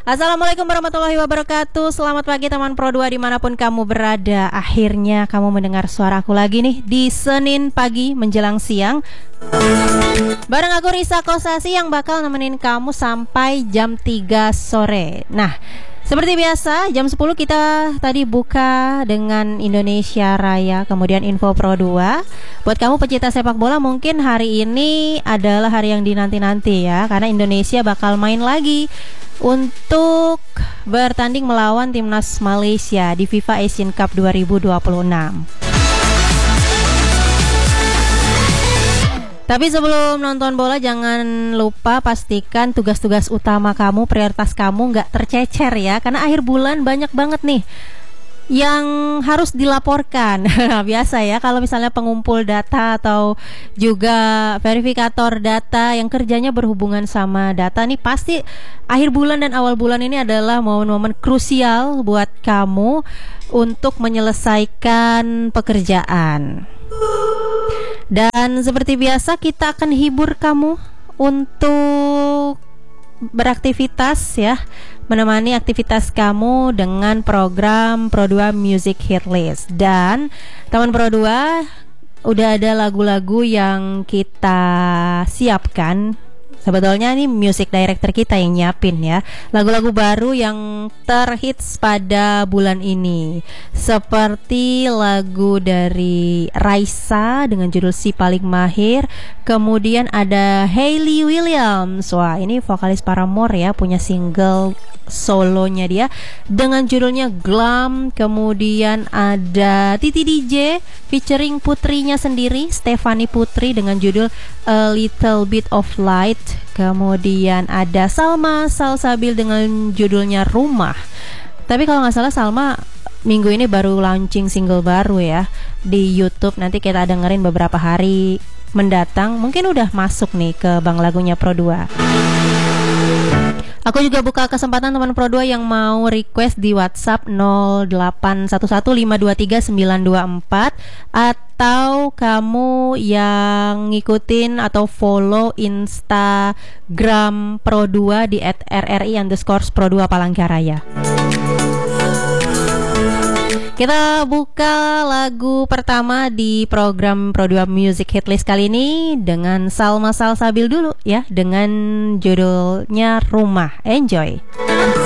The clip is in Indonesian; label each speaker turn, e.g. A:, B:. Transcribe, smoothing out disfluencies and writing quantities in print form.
A: Assalamualaikum warahmatullahi wabarakatuh. Selamat pagi teman Pro 2 dimanapun kamu berada. Akhirnya kamu mendengar suaraku lagi nih di Senin pagi menjelang siang. Bareng aku Risa Kosasi yang bakal nemenin kamu sampai jam 3 sore. Nah, seperti biasa jam 10 kita tadi buka dengan Indonesia Raya, kemudian info Pro 2. Buat kamu pecinta sepak bola mungkin hari ini adalah hari yang dinanti-nanti ya, karena Indonesia bakal main lagi untuk bertanding melawan timnas Malaysia di FIFA Asian Cup 2026. Tapi sebelum nonton bola jangan lupa pastikan tugas-tugas utama kamu, prioritas kamu nggak tercecer ya, karena akhir bulan banyak banget nih yang harus dilaporkan. Biasa ya kalau misalnya pengumpul data atau juga verifikator data yang kerjanya berhubungan sama data nih, pasti akhir bulan dan awal bulan ini adalah momen-momen krusial buat kamu untuk menyelesaikan pekerjaan. Dan seperti biasa kita akan hibur kamu untuk beraktivitas ya, menemani aktivitas kamu dengan program Pro 2 Music Hit List. Dan teman Pro 2 udah ada lagu-lagu yang kita siapkan. Sebetulnya ini music director kita yang nyiapin ya, lagu-lagu baru yang terhits pada bulan ini. Seperti lagu dari Raisa dengan judul Si Paling Mahir. Kemudian ada Hayley Williams. Wah, ini vokalis Paramore ya, punya single solonya dia dengan judulnya Glam. Kemudian ada Titi DJ featuring putrinya sendiri, Stefani Putri, dengan judul A Little Bit of Light. Kemudian ada Salma Salsabil dengan judulnya Rumah. Tapi kalau nggak salah Salma minggu ini baru launching single baru ya di YouTube. Nanti kita dengerin beberapa hari mendatang. Mungkin udah masuk nih ke bank lagunya Pro 2. Aku juga buka kesempatan teman Pro 2 yang mau request di WhatsApp 0811523924, atau kamu yang ngikutin atau follow Instagram Pro 2 di @rri_pro2 Palangkaraya. Kita buka lagu pertama di program Pro 2 Music Hitlist kali ini dengan Salma Salsabil dulu ya, dengan judulnya Rumah. Enjoy.